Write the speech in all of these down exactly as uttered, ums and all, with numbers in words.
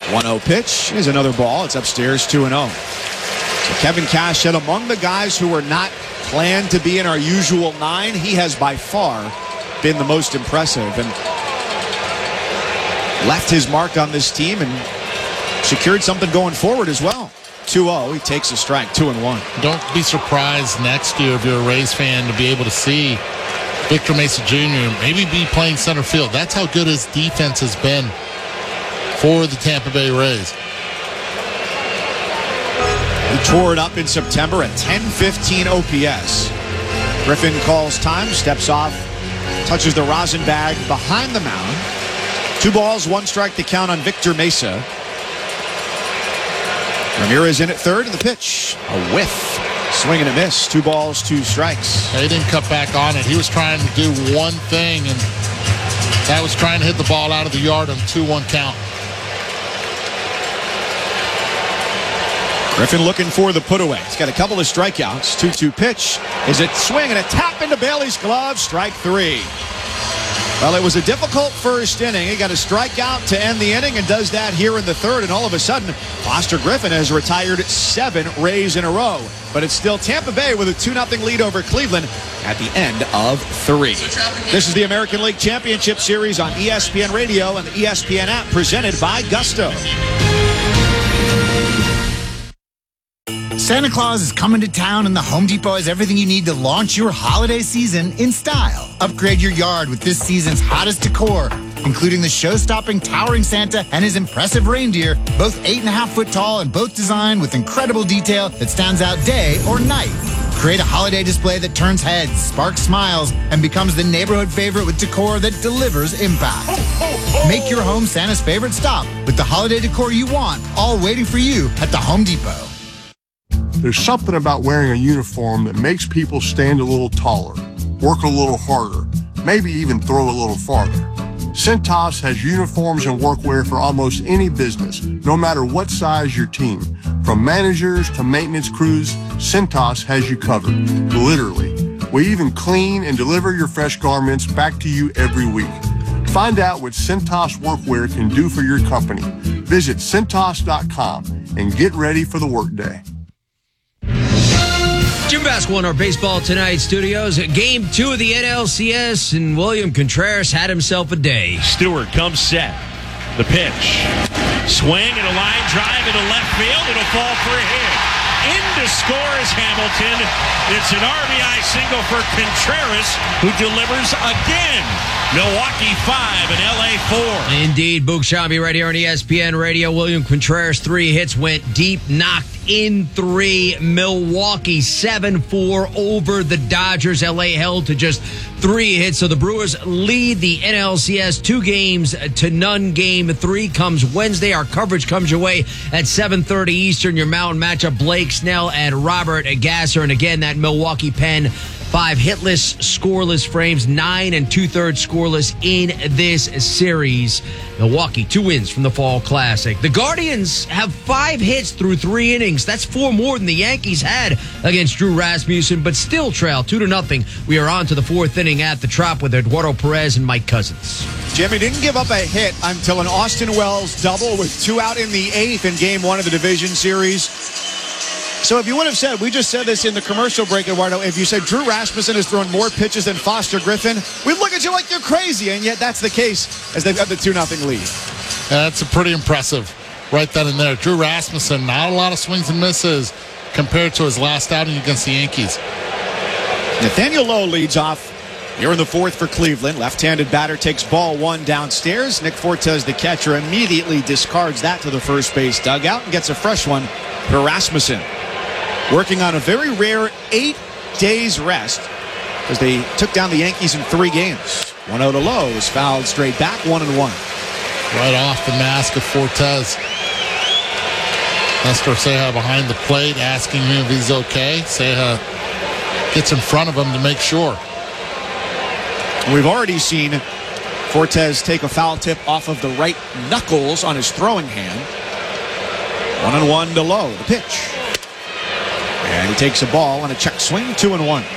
one oh pitch is another ball. It's upstairs two and oh. So Kevin Cash said among the guys who were not planned to be in our usual nine, he has by far been the most impressive and left his mark on this team and secured something going forward as well. two oh, he takes a strike, two and one. Don't be surprised next year if you're a Rays fan to be able to see Victor Mesa Junior maybe be playing center field. That's how good his defense has been for the Tampa Bay Rays. He tore it up in September at ten fifteen O P S. Griffin calls time, steps off, touches the rosin bag behind the mound. Two balls, one strike to count on Victor Mesa. Ramirez in at third, and the pitch, a whiff. Swing and a miss. Two balls, two strikes. He didn't cut back on it. He was trying to do one thing, and that was trying to hit the ball out of the yard on two one count. Griffin looking for the put away. He's got a couple of strikeouts. two two pitch. Is it swing and a tap into Bailey's glove? Strike three. Well, it was a difficult first inning. He got a strikeout to end the inning and does that here in the third. And all of a sudden, Foster Griffin has retired seven Rays in a row. But it's still Tampa Bay with a two nothing lead over Cleveland at the end of three. This is the American League Championship Series on E S P N Radio and the E S P N app, presented by Gusto. Santa Claus is coming to town, and the Home Depot has everything you need to launch your holiday season in style. Upgrade your yard with this season's hottest decor, including the show-stopping towering Santa and his impressive reindeer, both eight and a half foot tall and both designed with incredible detail that stands out day or night. Create a holiday display that turns heads, sparks smiles, and becomes the neighborhood favorite with decor that delivers impact. Make your home Santa's favorite stop with the holiday decor you want, all waiting for you at the Home Depot. There's something about wearing a uniform that makes people stand a little taller, work a little harder, maybe even throw a little farther. Cintas has uniforms and workwear for almost any business, no matter what size your team. From managers to maintenance crews, Cintas has you covered, literally. We even clean and deliver your fresh garments back to you every week. Find out what Cintas workwear can do for your company. Visit Cintas dot com and get ready for the workday. Jim Basketball in our Baseball Tonight studios. Game two of the N L C S, and William Contreras had himself a day. Stewart comes set. The pitch. Swing and a line drive into left field. It'll fall for a hit. In to score is Hamilton. It's an R B I single for Contreras, who delivers again. Milwaukee five and L A four. Indeed, Boog Sciambi right here on E S P N Radio. William Contreras, three hits, went deep, knocked in three. Milwaukee seven four over the Dodgers. L A held to just three hits. So the Brewers lead the N L C S two games to none. Game three comes Wednesday. Our coverage comes your way at seven thirty Eastern. Your mountain matchup, Blake Snell and Robert Gasser. And again, that Milwaukee Pen, five hitless, scoreless frames, nine and two-thirds scoreless in this series. Milwaukee, two wins from the Fall Classic. The Guardians have five hits through three innings. That's four more than the Yankees had against Drew Rasmussen, but still trail two to nothing. We are on to the fourth inning at the Trop with Eduardo Perez and Mike Cousins. Jimmy didn't give up a hit until an Austin Wells double with two out in the eighth in game one of the division series. So if you would have said, we just said this in the commercial break, Eduardo, if you said Drew Rasmussen has thrown more pitches than Foster Griffin, we'd look at you like you're crazy, and yet that's the case as they've got the two nothing lead. That's a pretty impressive right then and there. Drew Rasmussen, not a lot of swings and misses compared to his last outing against the Yankees. Nathaniel Lowe leads off here in the fourth for Cleveland. Left-handed batter takes ball one downstairs. Nick Fortes, the catcher, immediately discards that to the first base dugout and gets a fresh one for Rasmussen. Working on a very rare eight days rest as they took down the Yankees in three games. one oh to Lowe is fouled straight back, one and one. Right off the mask of Fortes. Nestor Ceja behind the plate asking him if he's okay. Ceja gets in front of him to make sure. We've already seen Fortes take a foul tip off of the right knuckles on his throwing hand. One and one to Lowe, the pitch. And he takes a ball on a check swing, two and one.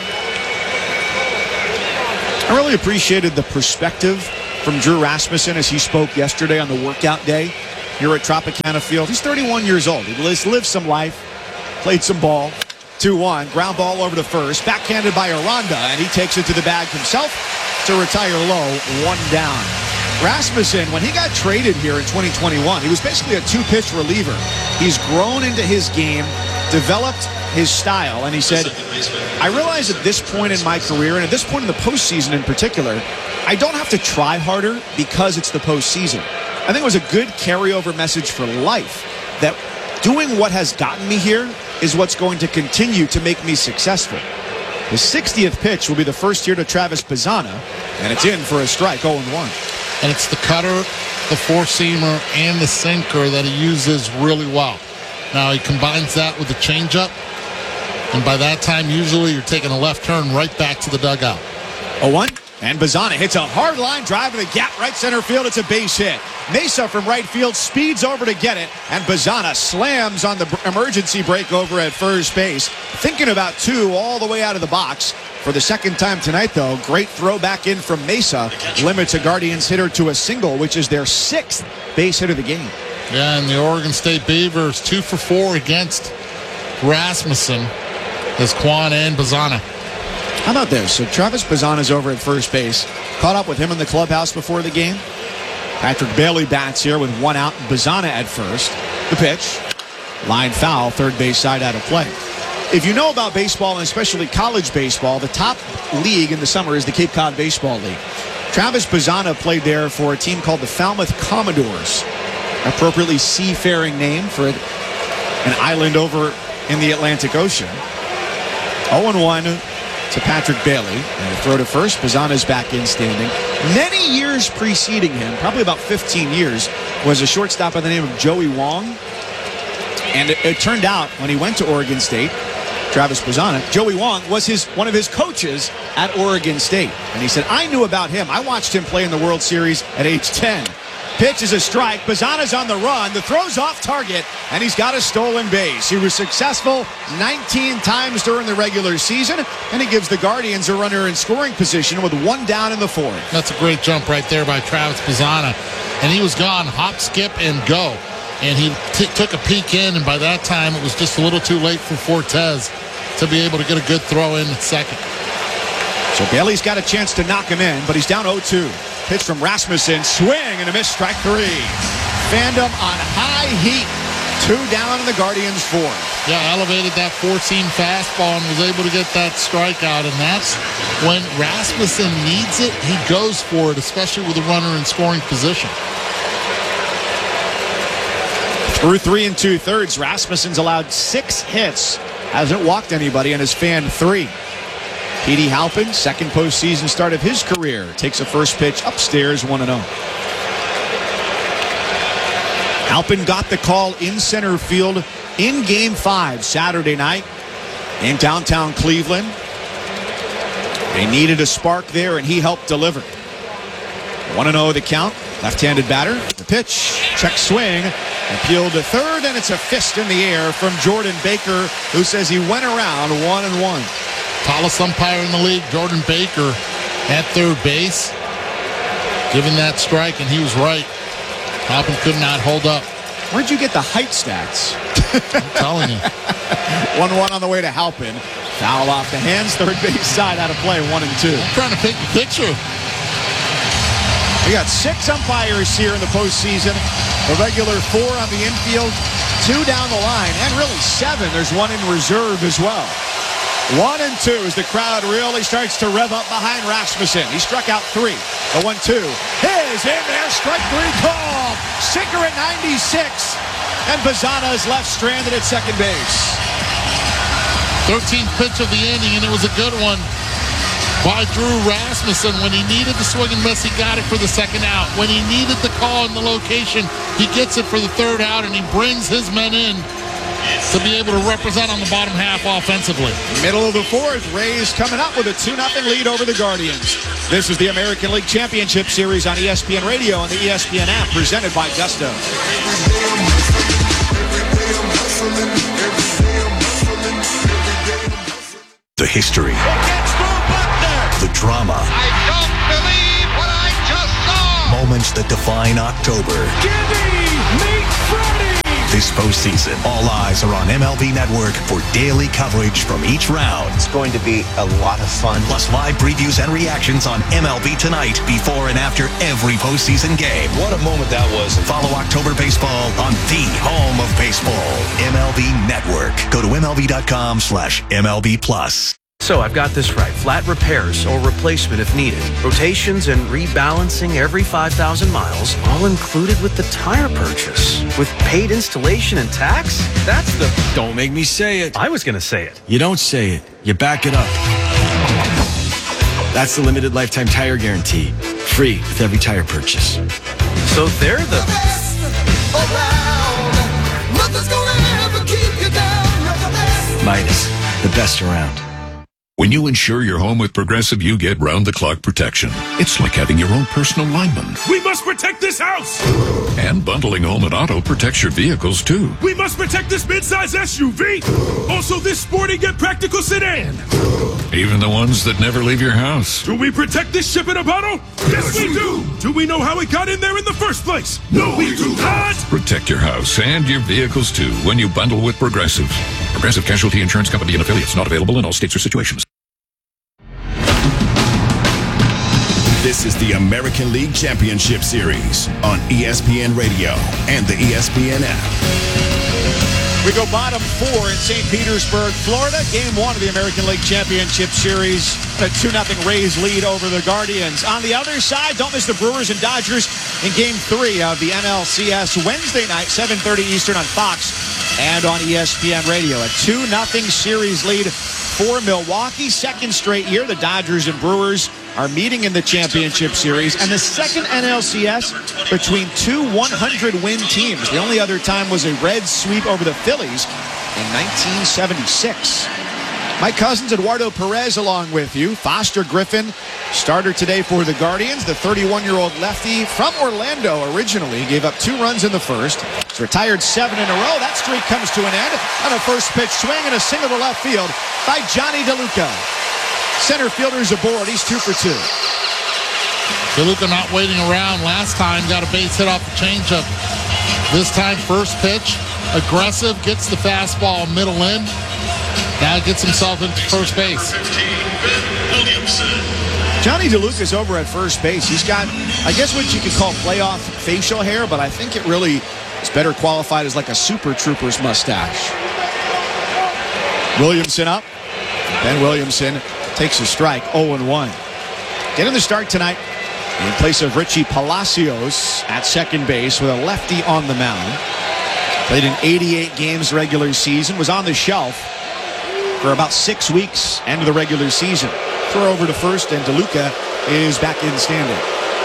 I really appreciated the perspective from Drew Rasmussen as he spoke yesterday on the workout day. here at Tropicana Field. He's thirty-one years old. He lives, lived some life, played some ball. two one, ground ball over to first, backhanded by Aranda, and he takes it to the bag himself to retire low, one down. Rasmussen, when he got traded here in twenty twenty-one, he was basically a two-pitch reliever. He's grown into his game, developed his style, and he said, I realize at this point in my career, and at this point in the postseason in particular, I don't have to try harder because it's the postseason. I think it was a good carryover message for life that doing what has gotten me here is what's going to continue to make me successful. His sixtieth pitch will be the first here to Travis Bazzana, and it's in for a strike, oh and one. And it's the cutter, the four-seamer, and the sinker that he uses really well. Now, he combines that with the changeup, and by that time, usually you're taking a left turn right back to the dugout. oh one, and Bazzana hits a hard line drive to the gap right center field. It's a base hit. Mesa from right field speeds over to get it, and Bazzana slams on the emergency break over at first base. Thinking about two all the way out of the box. For the second time tonight, though, great throw back in from Mesa. Limits a Guardians hitter to a single, which is their sixth base hit of the game. Yeah, and the Oregon State Beavers, two for four against Rasmussen as Kwan and Bazzana. How about this? So Travis Bazzana's over at first base. Caught up with him in the clubhouse before the game. Patrick Bailey bats here with one out. Bazzana at first. The pitch. Line foul, third base side out of play. If you know about baseball, and especially college baseball, the top league in the summer is the Cape Cod Baseball League. Travis Bazzana played there for a team called the Falmouth Commodores. Appropriately seafaring name for an island over in the Atlantic Ocean. oh and one to Patrick Bailey. And a throw to first. Bazzana's back in standing. Many years preceding him, probably about fifteen years, was a shortstop by the name of Joey Wong. And it, it turned out when he went to Oregon State, Travis Bazzana, Joey Wong was his one of his coaches at Oregon State. And he said, I knew about him. I watched him play in the World Series at age ten. Pitch is a strike. Bazzana's on the run. The throw's off target, and he's got a stolen base. He was successful nineteen times during the regular season, and he gives the Guardians a runner in scoring position with one down in the fourth. That's a great jump right there by Travis Bazzana. And he was gone, hop, skip, and go. And he t- took a peek in, and by that time, it was just a little too late for Fortes to be able to get a good throw in at second. So Bailey's got a chance to knock him in, but he's down oh two. Pitch from Rasmussen, swing and a miss, strike three. Fandom on high heat, two down in the Guardians' four. Yeah, elevated that four-seam fastball and was able to get that strikeout, and that's when Rasmussen needs it, he goes for it, especially with a runner in scoring position. Through three and two-thirds, Rasmussen's allowed six hits, hasn't walked anybody, and has fanned three. Petey Halpin, second postseason start of his career, takes a first pitch upstairs, one and oh. Halpin got the call in center field in Game five Saturday night in downtown Cleveland. They needed a spark there, and he helped deliver. one and oh the count. Left-handed batter. The pitch. Check swing. Appealed to third, and it's a fist in the air from Jordan Baker, who says he went around one and one. Tallest umpire in the league, Jordan Baker, at third base. Given that strike, and he was right. Halpin could not hold up. Where'd you get the height stats? I'm telling you. one one on the way to Halpin. Foul off the hands. Third base side out of play. One and two. I'm trying to take the picture. We got six umpires here in the postseason. A regular four on the infield, two down the line, and really seven. There's one in reserve as well. One and two as the crowd really starts to rev up behind Rasmussen. He struck out three. The one two is in there. Strike three call. Sinker at ninety-six. And Bazzana is left stranded at second base. thirteenth pitch of the inning, and it was a good one by Drew Rasmussen. When he needed the swing and miss, he got it for the second out. When he needed the call in the location, he gets it for the third out, and he brings his men in to be able to represent on the bottom half offensively. Middle of the fourth, Rays coming up with a two nothing lead over the Guardians. This is the American League Championship Series on E S P N Radio and the E S P N app, presented by Gusto. The history. The drama. I don't believe what I just saw. Moments moments that define October. This postseason, all eyes are on M L B Network for daily coverage from each round. It's going to be a lot of fun. Plus live previews and reactions on M L B Tonight before and after every postseason game. What a moment that was. Follow October baseball on the home of baseball, M L B Network. Go to MLB.com slash MLB Plus. So I've got this right. Flat repairs or replacement if needed. Rotations and rebalancing every five thousand miles, all included with the tire purchase. With paid installation and tax? That's the... Don't make me say it. I was going to say it. You don't say it. You back it up. That's the limited lifetime tire guarantee. Free with every tire purchase. So they're the... the best around. Nothing's gonna ever keep you down. You're the best. Midas, the best around. When you insure your home with Progressive, you get round-the-clock protection. It's like having your own personal lineman. We must protect this house! And bundling home and auto protects your vehicles, too. We must protect this midsize S U V! Also this sporty yet practical sedan! Even the ones that never leave your house. Do we protect this ship in a bottle? Yes, we do! Do we know how it got in there in the first place? No, we do not! Protect your house and your vehicles, too, when you bundle with Progressive. Progressive Casualty Insurance Company and affiliates, not available in all states or situations. This is the American League Championship Series on E S P N Radio and the E S P N app. We go bottom four in Saint Petersburg, Florida. Game one of the American League Championship Series. A two nothing Rays lead over the Guardians. On the other side, don't miss the Brewers and Dodgers in game three of the N L C S Wednesday night, seven thirty Eastern on Fox and on E S P N Radio. A two nothing series lead for Milwaukee. Second straight year, the Dodgers and Brewers are meeting in the championship series, and the second N L C S between two one hundred win teams. The only other time was a Reds sweep over the Phillies in nineteen seventy-six. Mike Cousins, Eduardo Perez along with you. Foster Griffin, starter today for the Guardians. The thirty-one-year-old lefty from Orlando originally gave up two runs in the first. He's retired seven in a row. That streak comes to an end on a first pitch swing and a single to left field by Johnny DeLuca. Center fielder's aboard. He's two for two. DeLuca not waiting around. Last time got a base hit off the changeup. This time, first pitch, aggressive, gets the fastball middle in. Now gets himself into first base. Johnny DeLuca's over at first base. He's got, I guess, what you could call playoff facial hair, but I think it really is better qualified as like a Super Troopers mustache. Williamson up. Ben Williamson takes a strike, oh and one. Getting the start tonight in place of Richie Palacios at second base with a lefty on the mound. Played in eighty-eight games regular season, was on the shelf for about six weeks end of the regular season. Throw over to first, and DeLuca is back in standing.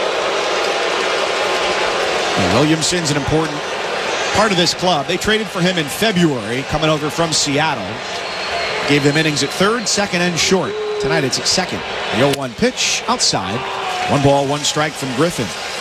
And Williamson's an important part of this club. They traded for him in February, coming over from Seattle. Gave them innings at third, second, and short. Tonight it's at second. The oh one pitch outside. One ball, one strike from Griffin.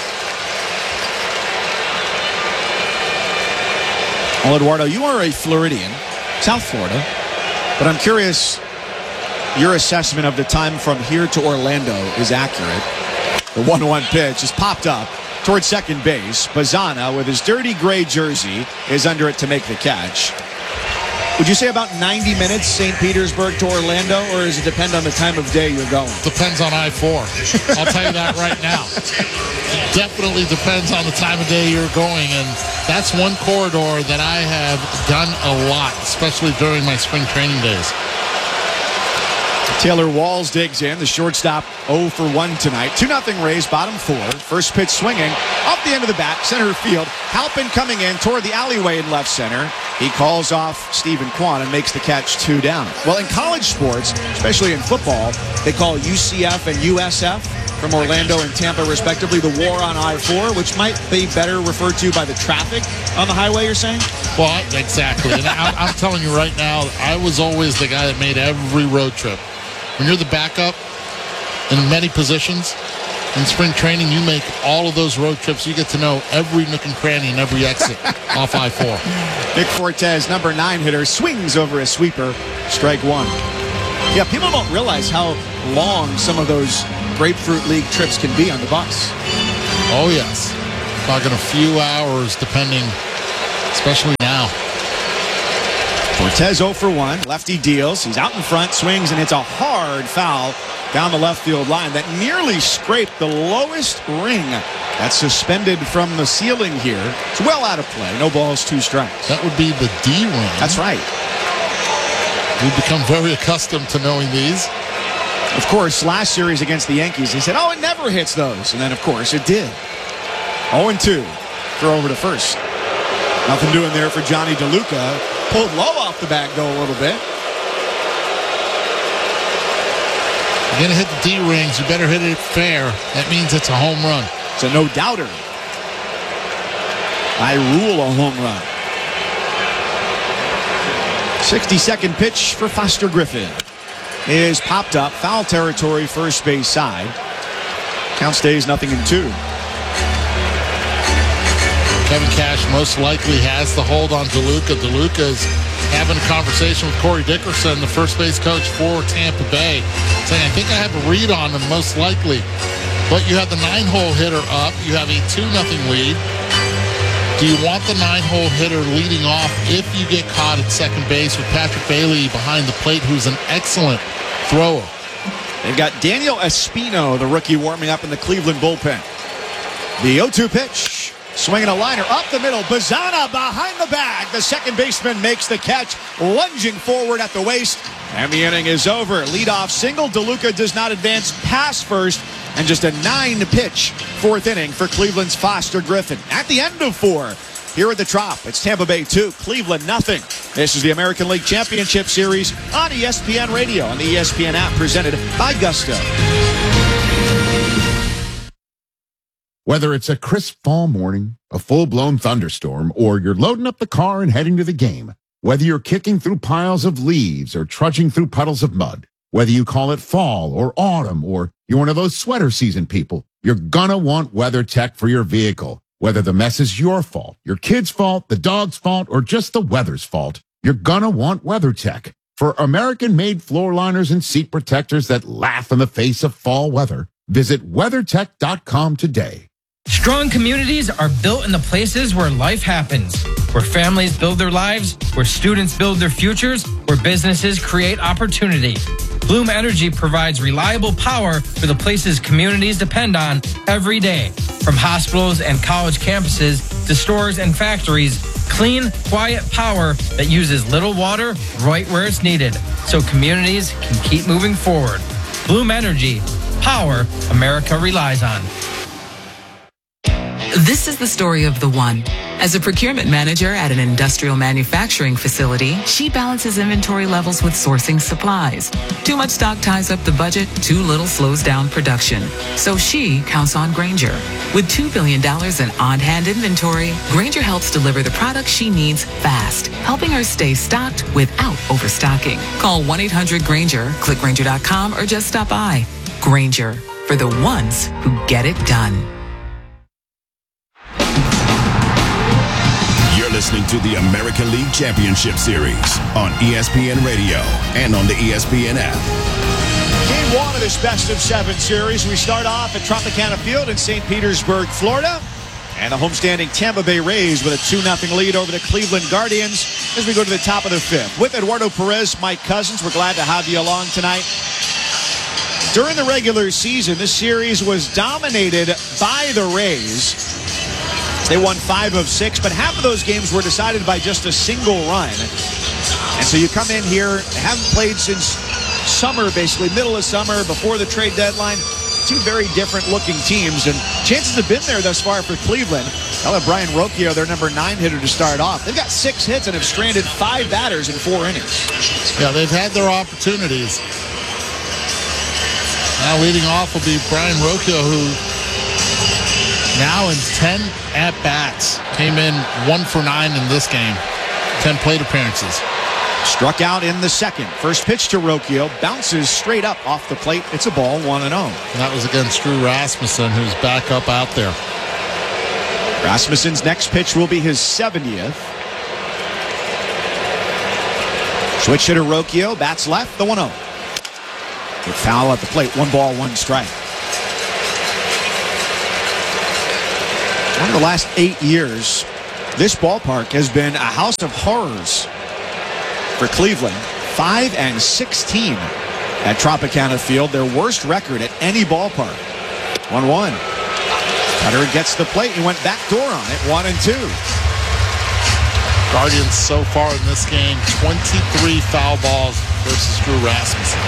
Well, Eduardo, you are a Floridian, South Florida, but I'm curious, your assessment of the time from here to Orlando is accurate. The one one pitch is popped up towards second base. Bazana, with his dirty gray jersey, is under it to make the catch. Would you say about ninety minutes, Saint Petersburg to Orlando, or does it depend on the time of day you're going? Depends on I four. I'll tell you that right now. It definitely depends on the time of day you're going, and that's one corridor that I have done a lot, especially during my spring training days. Taylor Walls digs in. The shortstop oh for one tonight. two nothing Rays, bottom four. First pitch swinging off the end of the bat, center field. Halpin coming in toward the alleyway in left center. He calls off Stephen Kwan and makes the catch, two down. Well, in college sports, especially in football, they call U C F and U S F from Orlando and Tampa, respectively, the war on I four, which might be better referred to by the traffic on the highway, you're saying? Well, exactly. And I'm, I'm telling you right now, I was always the guy that made every road trip. When you're the backup in many positions in spring training, you make all of those road trips. You get to know every nook and cranny and every exit off I four. Nick Fortes, number nine hitter, swings over a sweeper. Strike one. Yeah, people don't realize how long some of those Grapefruit League trips can be on the bus. Oh, yes. Talking a few hours, depending, especially now. Cortez oh for one. Lefty deals. He's out in front, swings, and hits a hard foul down the left field line that nearly scraped the lowest ring that's suspended from the ceiling here. It's well out of play. No balls, two strikes. That would be the D ring. That's right. We've become very accustomed to knowing these. Of course, last series against the Yankees, they said, oh, it never hits those. And then, of course, it did. oh and two. Throw over to first. Nothing doing there for Johnny DeLuca. Pulled low off the back, though, a little bit. You're going to hit the D rings. You better hit it fair. That means it's a home run. It's a no-doubter. I rule a home run. sixty-second pitch for Foster Griffin is popped up. Foul territory, first base side. Count stays nothing in two. Kevin Cash most likely has the hold on DeLuca. DeLuca is having a conversation with Corey Dickerson, the first base coach for Tampa Bay, saying, I think I have a read on him, most likely. But you have the nine-hole hitter up. You have a two nothing lead. Do you want the nine-hole hitter leading off if you get caught at second base with Patrick Bailey behind the plate, who's an excellent thrower? They've got Daniel Espino, the rookie, warming up in the Cleveland bullpen. The oh two pitch. Swinging a liner up the middle. Bazana behind the bag. The second baseman makes the catch, lunging forward at the waist. And the inning is over. Leadoff single. DeLuca does not advance past first. And just a nine-pitch fourth inning for Cleveland's Foster Griffin. At the end of four, here at the Trop, it's Tampa Bay two, Cleveland nothing. This is the American League Championship Series on E S P N Radio and the E S P N app, presented by Gusto. Whether it's a crisp fall morning, a full-blown thunderstorm, or you're loading up the car and heading to the game, whether you're kicking through piles of leaves or trudging through puddles of mud, whether you call it fall or autumn, or you're one of those sweater season people, you're gonna want WeatherTech for your vehicle. Whether the mess is your fault, your kid's fault, the dog's fault, or just the weather's fault, you're gonna want WeatherTech. For American-made floor liners and seat protectors that laugh in the face of fall weather, visit WeatherTech dot com today. Strong communities are built in the places where life happens, where families build their lives, where students build their futures, where businesses create opportunity. Bloom Energy provides reliable power for the places communities depend on every day. From hospitals and college campuses to stores and factories, clean, quiet power that uses little water right where it's needed, so communities can keep moving forward. Bloom Energy, power America relies on. This is the story of the one. As a procurement manager at an industrial manufacturing facility, she balances inventory levels with sourcing supplies. Too much stock ties up the budget, too little slows down production. So she counts on Grainger. With two billion dollars in on-hand inventory, Grainger helps deliver the products she needs fast, helping her stay stocked without overstocking. Call one eight hundred Grainger, click Grainger dot com, or just stop by. Grainger, for the ones who get it done. Listening to the American League Championship Series on E S P N Radio and on the E S P N app. Game one of this best of seven series. We start off at Tropicana Field in Saint Petersburg, Florida. And the homestanding Tampa Bay Rays with a two nothing lead over the Cleveland Guardians as we go to the top of the fifth. With Eduardo Perez, Mike Cousins, we're glad to have you along tonight. During the regular season, this series was dominated by the Rays. They won five of six, but half of those games were decided by just a single run. And so you come in here, haven't played since summer, basically, middle of summer, before the trade deadline. Two very different looking teams, and chances have been there thus far for Cleveland. They'll have Brian Rocchio, their number nine hitter, to start off. They've got six hits and have stranded five batters in four innings. Yeah, they've had their opportunities. Now leading off will be Brian Rocchio, who now in ten at-bats, came in one for nine in this game. ten plate appearances. Struck out in the second. First pitch to Rocchio. Bounces straight up off the plate. It's a ball, one and oh. And that was against Drew Rasmussen, who's back up out there. Rasmussen's next pitch will be his seventieth. Switch hitter Rocchio. Bats left, the one oh. Good foul at the plate. One ball, one strike. One of the last eight years, this ballpark has been a house of horrors for Cleveland. five and sixteen at Tropicana Field, their worst record at any ballpark. one one. Cutter gets the plate. He went back door on it, one and two. Guardians so far in this game, twenty-three foul balls versus Drew Rasmussen.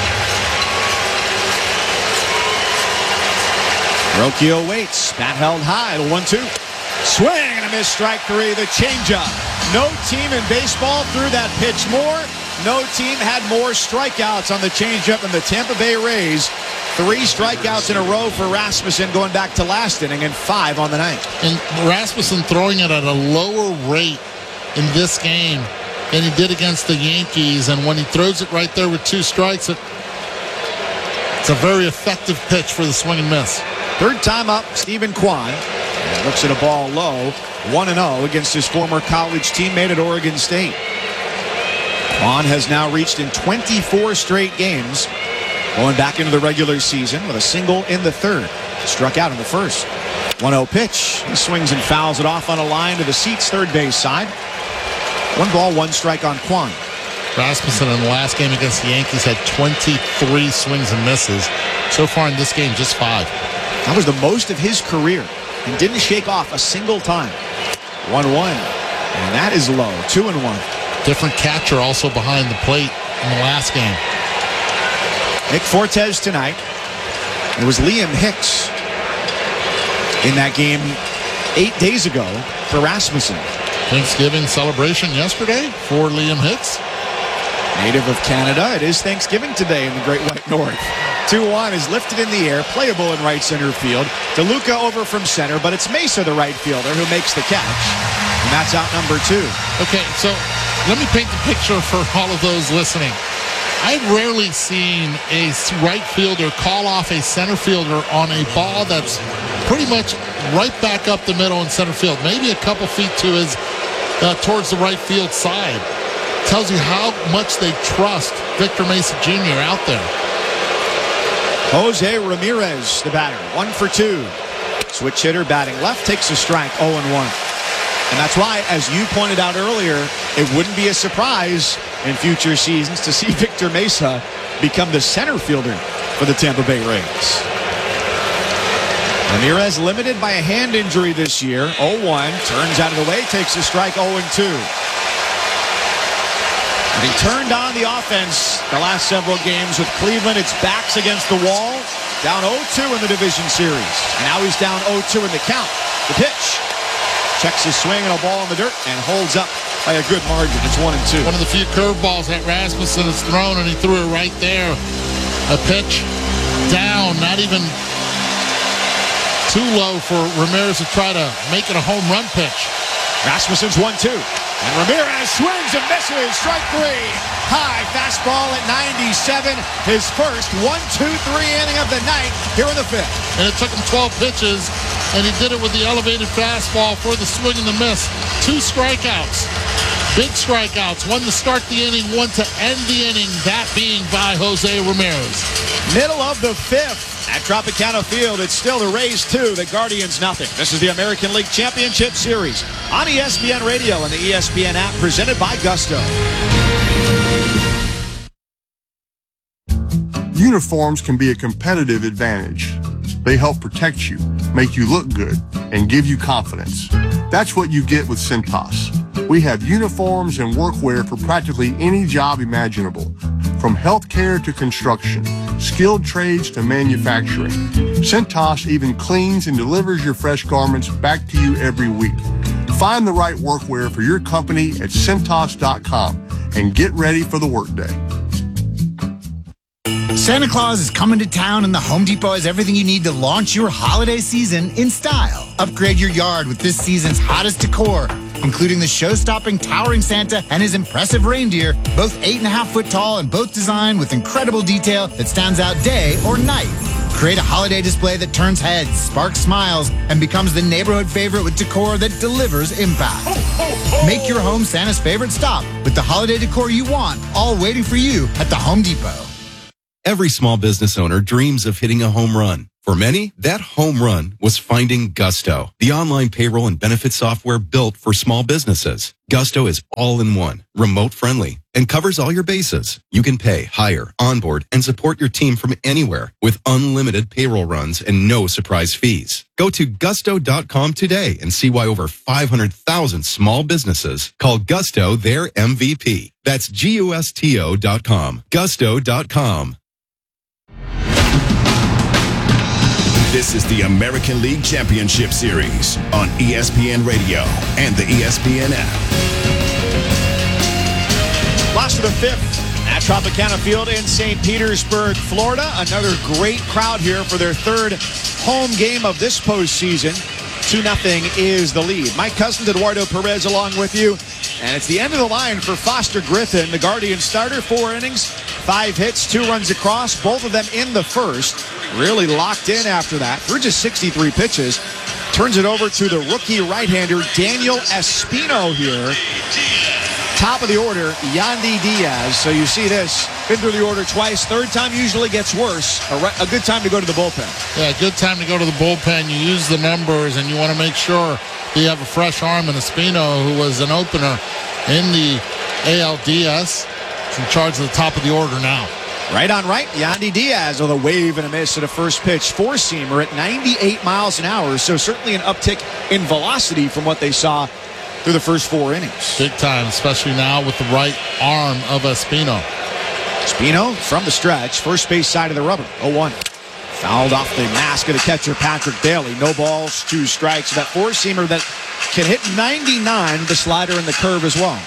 Rocchio waits. Bat held high. The one two. Swing and a miss. Strike three. The changeup. No team in baseball threw that pitch more. No team had more strikeouts on the changeup than the Tampa Bay Rays. Three strikeouts in a row for Rasmussen going back to last inning, and five on the night. And Rasmussen throwing it at a lower rate in this game than he did against the Yankees. And when he throws it right there with two strikes, it, it's a very effective pitch for the swing and miss. Third time up, Stephen Kwan and looks at a ball low, one and oh against his former college teammate at Oregon State. Kwan has now reached in twenty-four straight games, going back into the regular season with a single in the third. Struck out in the first. one oh pitch. He swings and fouls it off on a line to the seats, third base side. One ball, one strike on Kwan. Rasmussen in the last game against the Yankees had twenty-three swings and misses. So far in this game, just five. That was the most of his career and didn't shake off a single time. one one. And that is low. two and one. Different catcher also behind the plate in the last game. Nick Fortes tonight. It was Liam Hicks in that game eight days ago for Rasmussen. Thanksgiving celebration yesterday for Liam Hicks. Native of Canada, it is Thanksgiving today in the Great White North. two one is lifted in the air, playable in right center field. DeLuca over from center, but it's Mesa, the right fielder, who makes the catch. And that's out number two. Okay, so let me paint the picture for all of those listening. I've rarely seen a right fielder call off a center fielder on a ball that's pretty much right back up the middle in center field, maybe a couple feet to his, uh, towards the right field side. Tells you how much they trust Victor Mesa Junior out there. Jose Ramirez, the batter, one for two. Switch hitter batting left, takes a strike, oh and one. And that's why, as you pointed out earlier, it wouldn't be a surprise in future seasons to see Victor Mesa become the center fielder for the Tampa Bay Rays. Ramirez limited by a hand injury this year, oh one, turns out of the way, takes a strike, oh and two. And he turned on the offense the last several games with Cleveland. It's backs against the wall, down oh two in the division series. And now he's down oh two in the count. The pitch. Checks his swing and a ball in the dirt and holds up by a good margin. It's one and two. One of the few curveballs that Rasmussen has thrown, and he threw it right there. A pitch down, not even too low for Ramirez to try to make it a home run pitch. Rasmussen's one two. And Ramirez swings and misses. Strike three. High fastball at ninety-seven. His first one two three inning of the night here in the fifth. And it took him twelve pitches, and he did it with the elevated fastball for the swing and the miss. Two strikeouts. Big strikeouts. One to start the inning, one to end the inning. That being by Jose Ramirez. Middle of the fifth. At Tropicana Field, it's still the Rays two, the Guardians nothing. This is the American League Championship Series on E S P N Radio and the E S P N app, presented by Gusto. Uniforms can be a competitive advantage. They help protect you, make you look good, and give you confidence. That's what you get with Cintas. We have uniforms and workwear for practically any job imaginable, from healthcare to construction, skilled trades to manufacturing. Cintas even cleans and delivers your fresh garments back to you every week. Find the right workwear for your company at Cintas dot com and get ready for the workday. Santa Claus is coming to town, and the Home Depot has everything you need to launch your holiday season in style. Upgrade your yard with this season's hottest decor, including the show-stopping towering Santa and his impressive reindeer, both eight and a half foot tall and both designed with incredible detail that stands out day or night. Create a holiday display that turns heads, sparks smiles, and becomes the neighborhood favorite with decor that delivers impact. Make your home Santa's favorite stop with the holiday decor you want, all waiting for you at the Home Depot. Every small business owner dreams of hitting a home run. For many, that home run was finding Gusto, the online payroll and benefit software built for small businesses. Gusto is all-in-one, remote-friendly, and covers all your bases. You can pay, hire, onboard, and support your team from anywhere with unlimited payroll runs and no surprise fees. Go to gusto dot com today and see why over five hundred thousand small businesses call Gusto their M V P. That's G U S T O dot com. gusto dot com. This is the American League Championship Series on E S P N Radio and the E S P N app. Last of the fifth at Tropicana Field in Saint Petersburg, Florida. Another great crowd here for their third home game of this postseason. two nothing is the lead. Mike Cousins, Eduardo Perez along with you. And it's the end of the line for Foster Griffin, the Guardian starter. Four innings, five hits, two runs across, both of them in the first. Really locked in after that. Through just sixty-three pitches. Turns it over to the rookie right-hander, Daniel Espino here. Top of the order, Yandy Diaz. So you see this. Been through the order twice. Third time usually gets worse. A, re- a good time to go to the bullpen. Yeah, good time to go to the bullpen. You use the numbers, and you want to make sure that you have a fresh arm in Espino, who was an opener in the A L D S. He's in charge of the top of the order now. Right on right, Yandy Diaz with a wave and a miss at a first pitch. Four-seamer at ninety-eight miles an hour, so certainly an uptick in velocity from what they saw through the first four innings. Big time, especially now with the right arm of Espino. Espino from the stretch, first base side of the rubber, oh one. Fouled off the mask of the catcher, Patrick Bailey. No balls, two strikes. That four-seamer that can hit ninety-nine, the slider and the curve as well.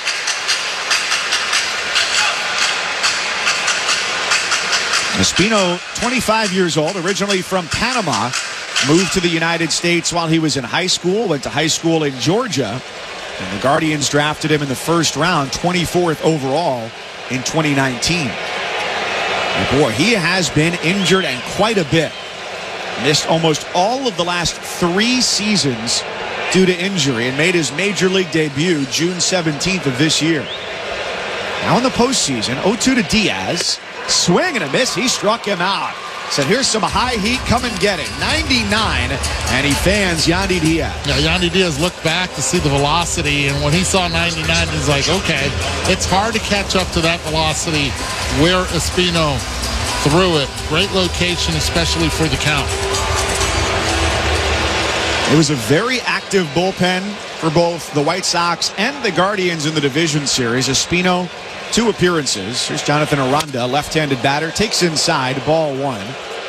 Espino, twenty-five years old, originally from Panama, moved to the United States while he was in high school, went to high school in Georgia, and the Guardians drafted him in the first round, twenty-fourth overall in twenty nineteen. And boy, he has been injured and quite a bit. Missed almost all of the last three seasons due to injury and made his major league debut June seventeenth of this year. Now in the postseason, oh two to Diaz. Swing and a miss. He struck him out. Said, here's some high heat. Come and get it. ninety-nine. And he fans Yandy Diaz. Yeah, Yandy Diaz looked back to see the velocity. And when he saw ninety-nine, he's like, okay, it's hard to catch up to that velocity where Espino threw it. Great location, especially for the count. It was a very active bullpen for both the White Sox and the Guardians in the division series. Espino, two appearances. Here's Jonathan Aranda, left-handed batter, takes inside, ball one.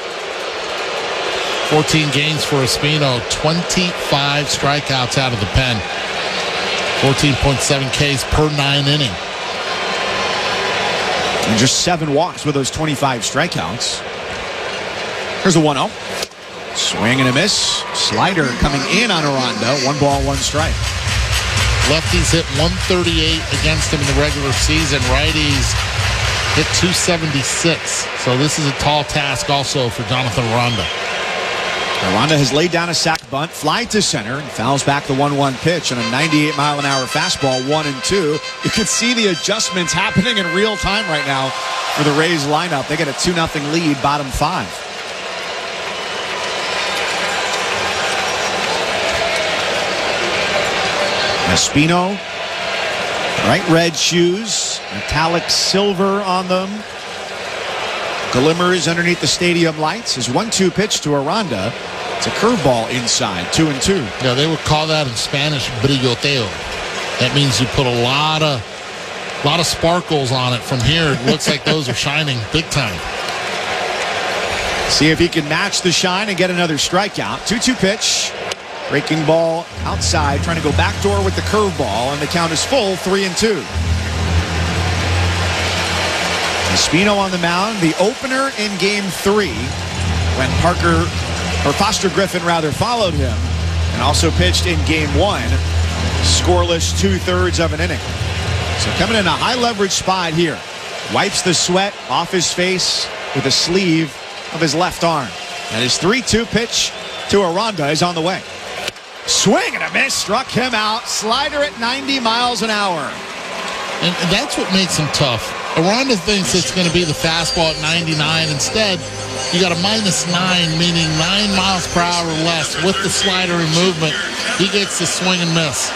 fourteen games for Espino, twenty-five strikeouts out of the pen. fourteen point seven Ks per nine inning. And just seven walks with those twenty-five strikeouts. Here's a one oh. Swing and a miss. Slider coming in on Aranda. One ball, one strike. Lefties hit one thirty-eight against him in the regular season. Righties hit two seventy-six. So this is a tall task also for Jonathan Aranda. Aranda has laid down a sac bunt, fly to center, and fouls back the one one pitch on a ninety-eight mile an hour fastball, one and two. You can see the adjustments happening in real time right now for the Rays lineup. They get a two nothing lead, bottom five. Espino, bright red shoes, metallic silver on them. Glimmers underneath the stadium lights. His one two pitch to Aranda. It's a curveball inside, two and two. Yeah, they would call that in Spanish brilloteo. That means you put a lot of, lot of sparkles on it. From here, it looks like those are shining big time. See if he can match the shine and get another strikeout. two two pitch. Breaking ball outside, trying to go backdoor with the curveball, and the count is full, three and two. Espino on the mound, the opener in game three, when Parker, or Foster Griffin rather, followed him, and also pitched in game one, scoreless two-thirds of an inning. So coming in a high-leverage spot here. Wipes the sweat off his face with the sleeve of his left arm. And his three two pitch to Aranda is on the way. Swing and a miss, struck him out. Slider at ninety miles an hour. And that's what makes him tough. Aranda thinks it's going to be the fastball at ninety-nine. Instead, you got a minus nine, meaning nine miles per hour or less with the slider and movement. He gets the swing and miss.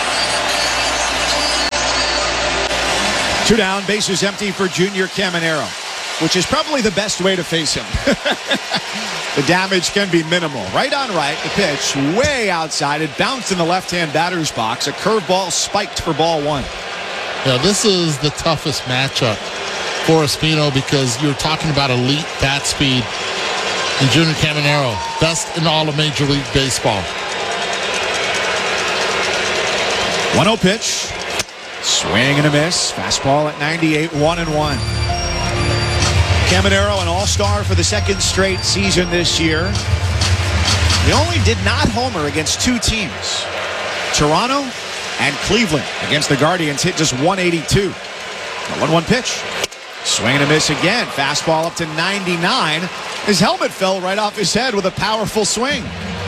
Two down, bases empty for Junior Caminero, which is probably the best way to face him. The damage can be minimal. Right on right, the pitch way outside. It bounced in the left-hand batter's box. A curveball spiked for ball one. Yeah, this is the toughest matchup for Espino because you're talking about elite bat speed. And Junior Caminero, best in all of Major League Baseball. one oh pitch. Swing and a miss. Fastball at ninety-eight, one and one. Caminero, an all-star for the second straight season this year. He only did not homer against two teams, Toronto and Cleveland. Against the Guardians, hit just one eighty-two. one one pitch. Swing and a miss again. Fastball up to ninety-nine. His helmet fell right off his head with a powerful swing.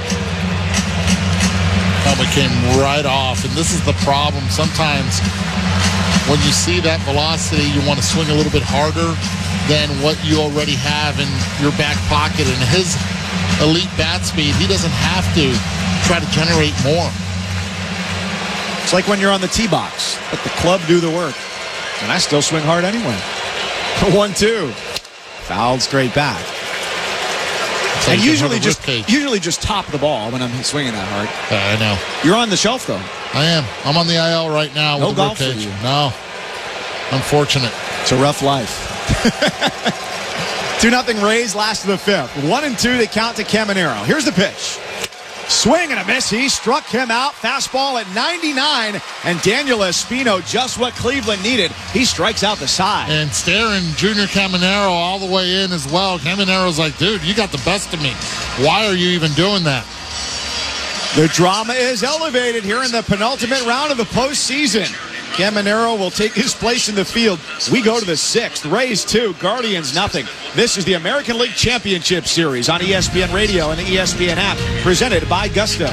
Helmet came right off, and this is the problem. Sometimes when you see that velocity, you want to swing a little bit harder than what you already have in your back pocket. And his elite bat speed, he doesn't have to try to generate more. It's like when you're on the tee box. Let the club do the work. And I still swing hard anyway. one two. Fouled straight back. So and you usually just usually just top the ball when I'm swinging that hard. Uh, I know. You're on the shelf, though. I am. I'm on the I L right now. No with the golf for cage. you. No. Unfortunate. It's a rough life. two nothing Rays, last of the fifth. One and two, they count to Caminero. Here's the pitch. Swing and a miss. He struck him out. Fastball at ninety-nine. And Daniel Espino, just what Cleveland needed. He strikes out the side. And staring Junior Caminero all the way in as well. Caminero's like, dude, you got the best of me. Why are you even doing that? The drama is elevated here in the penultimate round of the postseason. Caminero will take his place in the field. We go to the sixth. Rays two, Guardians nothing. This is the American League Championship Series on E S P N Radio and the E S P N app, presented by Gusto.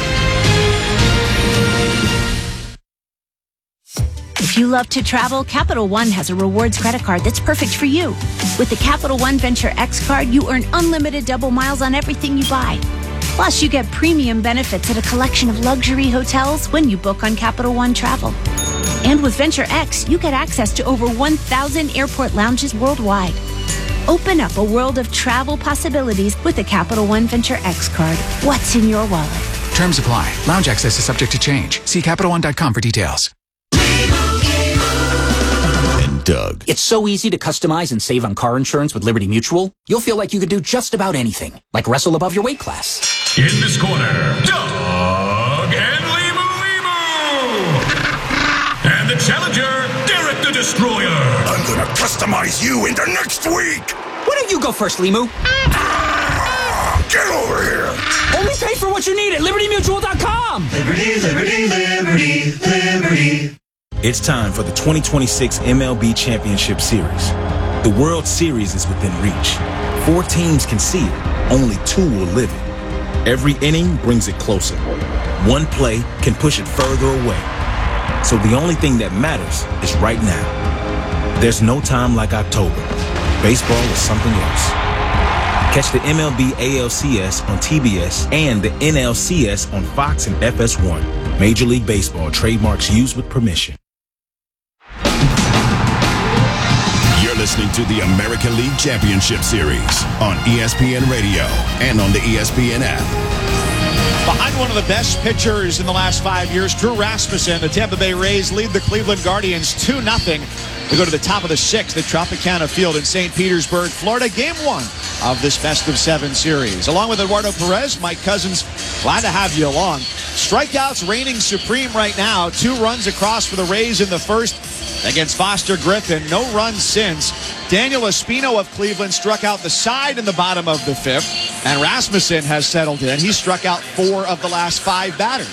If you love to travel, Capital One has a rewards credit card that's perfect for you. With the Capital One Venture X card, you earn unlimited double miles on everything you buy. Plus, you get premium benefits at a collection of luxury hotels when you book on Capital One Travel. And with Venture X, you get access to over one thousand airport lounges worldwide. Open up a world of travel possibilities with the Capital One Venture X card. What's in your wallet? Terms apply. Lounge access is subject to change. See Capital One dot com for details. And Doug. It's so easy to customize and save on car insurance with Liberty Mutual. You'll feel like you could do just about anything, like wrestle above your weight class. In this corner, Doug and Limu Limu. And the challenger, Derek the Destroyer. I'm gonna customize you into next week. Why don't you go first, Limu? Ah, get over here. Only pay for what you need at Liberty Mutual dot com. Liberty, Liberty, Liberty, Liberty. It's time for the twenty twenty-six M L B Championship Series. The World Series is within reach. Four teams can see it. Only two will live it. Every inning brings it closer. One play can push it further away. So the only thing that matters is right now. There's no time like October. Baseball is something else. Catch the M L B A L C S on T B S and the N L C S on Fox and F S one. Major League Baseball trademarks used with permission. You're listening to the American League Championship Series on E S P N Radio and on the E S P N app. Behind one of the best pitchers in the last five years, Drew Rasmussen, the Tampa Bay Rays lead the Cleveland Guardians two nothing. We go to the top of the sixth at Tropicana Field in Saint Petersburg, Florida. Game one of this best of seven series. Along with Eduardo Perez, Mike Cousins, glad to have you along. Strikeouts reigning supreme right now. Two runs across for the Rays in the first against Foster Griffin. No runs since. Daniel Espino of Cleveland struck out the side in the bottom of the fifth. And Rasmussen has settled in. He struck out four of the last five batters.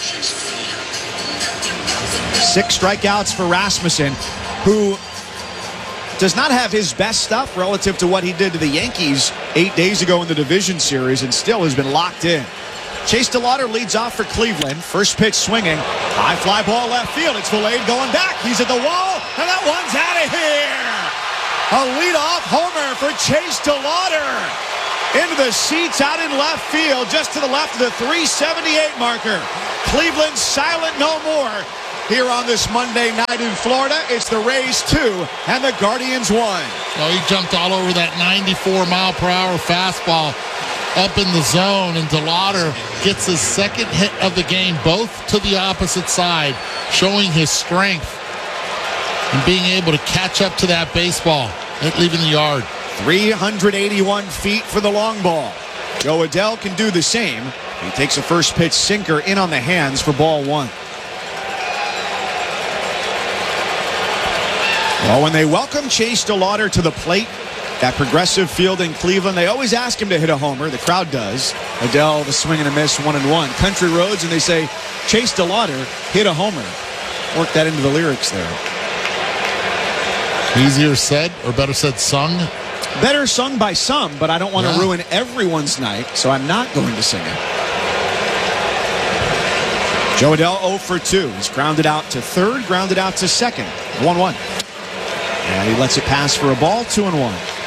Six strikeouts for Rasmussen, who does not have his best stuff relative to what he did to the Yankees eight days ago in the division series and still has been locked in. Chase DeLauder leads off for Cleveland. First pitch swinging. High fly ball left field. It's Vilade going back. He's at the wall, and that one's out of here. A leadoff homer for Chase DeLauder. Into the seats out in left field, just to the left of the three seventy-eight marker. Cleveland silent no more. Here on this Monday night in Florida, it's the Rays two and the Guardians one. Oh, he jumped all over that ninety-four mile per hour fastball up in the zone, and DeLauder gets his second hit of the game, both to the opposite side, showing his strength and being able to catch up to that baseball at leaving the yard. three hundred eighty-one feet for the long ball. Joe Adell can do the same. He takes a first pitch sinker in on the hands for ball one. Well, when they welcome Chase DeLauder to the plate at Progressive Field in Cleveland, they always ask him to hit a homer. The crowd does. Adell, the swing and a miss, one and one. Country Roads, and they say, Chase DeLauder hit a homer. Work that into the lyrics there. Easier said, or better said, sung? Better sung by some, but I don't want to yeah. ruin everyone's night, so I'm not going to sing it. Joe Adell oh for two. He's grounded out to third, grounded out to second. one one. And he lets it pass for a ball, two and one.